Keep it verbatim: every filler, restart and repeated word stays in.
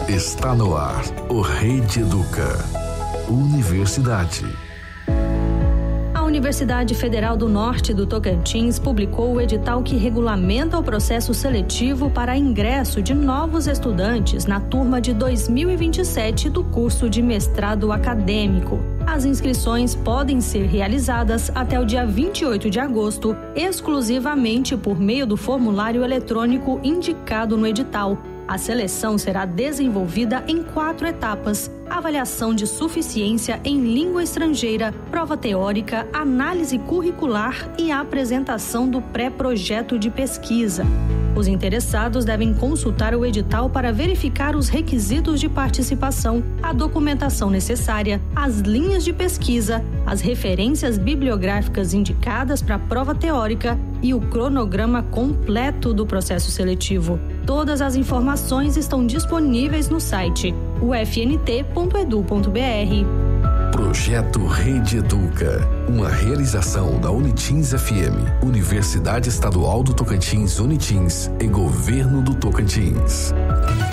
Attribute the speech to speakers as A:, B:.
A: Está no ar o Rede Educa. Universidade.
B: A Universidade Federal do Norte do Tocantins publicou o edital que regulamenta o processo seletivo para ingresso de novos estudantes na turma de dois mil e vinte e sete do curso de mestrado acadêmico. As inscrições podem ser realizadas até o dia vinte e oito de agosto, exclusivamente por meio do formulário eletrônico indicado no edital. A seleção será desenvolvida em quatro etapas: avaliação de suficiência em língua estrangeira, prova teórica, análise curricular e apresentação do pré-projeto de pesquisa. Os interessados devem consultar o edital para verificar os requisitos de participação, a documentação necessária, as linhas de pesquisa, as referências bibliográficas indicadas para a prova teórica e o cronograma completo do processo seletivo. Todas as informações estão disponíveis no site u f n t ponto e d u ponto b r.
A: Projeto Rede Educa, uma realização da Unitins F M, Universidade Estadual do Tocantins Unitins e Governo do Tocantins.